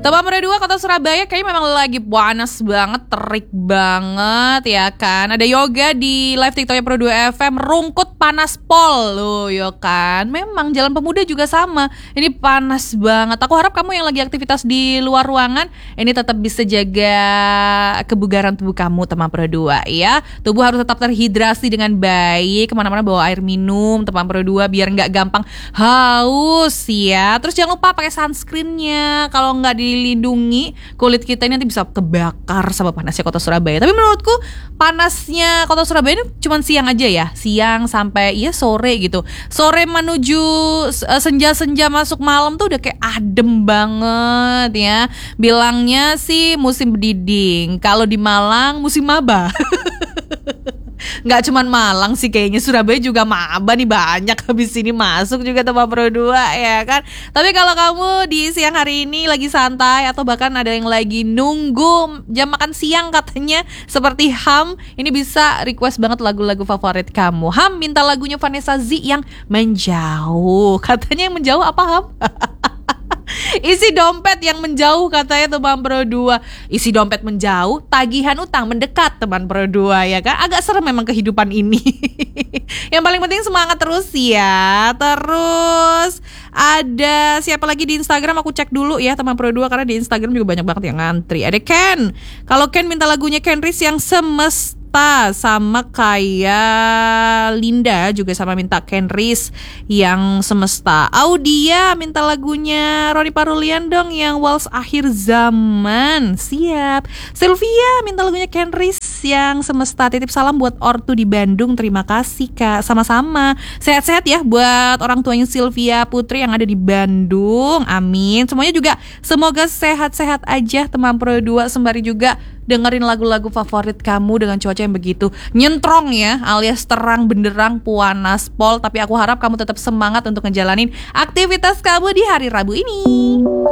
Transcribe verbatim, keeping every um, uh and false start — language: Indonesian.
Teman Pro dua Kota Surabaya kayaknya memang lagi panas banget, terik banget ya kan. Ada yoga di live TikToknya Pro dua F M, rungkut panas pol loh ya kan. Memang Jalan Pemuda juga sama, ini panas banget. Aku harap kamu yang lagi aktivitas di luar ruangan ini tetap bisa jaga kebugaran tubuh kamu teman Pro dua ya. Tubuh harus tetap terhidrasi dengan baik, kemana-mana bawa air minum teman Pro dua biar nggak gampang haus ya. Terus jangan lupa pakai sunscreennya, kalau nggak dilindungi kulit kita ini nanti bisa kebakar sama panasnya Kota Surabaya. Tapi menurutku panasnya Kota Surabaya ini cuma siang aja ya, siang sampai ya sore gitu. Sore menuju uh, senja-senja masuk malam tuh udah kayak adem banget ya. Bilangnya sih musim berdiding, kalau di Malang musim maba. Nggak cuman Malang sih, kayaknya Surabaya juga maba nih, banyak habis ini masuk juga teman Pro dua ya kan. Tapi kalau kamu di siang hari ini lagi santai atau bahkan ada yang lagi nunggu jam makan siang katanya seperti Ham, ini bisa request banget lagu-lagu favorit kamu. Ham minta lagunya Vanessa Z yang Menjauh. Katanya yang menjauh apa Ham? Isi dompet yang menjauh katanya teman Pro dua. Isi dompet menjauh, tagihan utang mendekat teman Pro dua ya kan. Agak serem memang kehidupan ini. Yang paling penting semangat terus ya. Terus ada siapa lagi di Instagram, aku cek dulu ya teman Pro dua, karena di Instagram juga banyak banget yang ngantri. Ada Ken. Kalau Ken minta lagunya Ken Riz yang Semesta, sama kayak Linda juga sama minta Ken Riz yang Semesta. Audia minta lagunya Roni Parulian dong yang Waltz Akhir Zaman. Siap. Sylvia minta lagunya Ken Riz yang Semesta. Titip salam buat ortu di Bandung. Terima kasih Kak. Sama-sama. Sehat-sehat ya buat orang tuanya Sylvia Putri yang ada di Bandung. Amin. Semuanya juga semoga sehat-sehat aja teman Pro dua, sembari juga dengerin lagu-lagu favorit kamu dengan cuaca yang begitu nyentrong ya, alias terang benderang panas pol. Tapi aku harap kamu tetap semangat untuk ngejalanin aktivitas kamu di hari Rabu ini.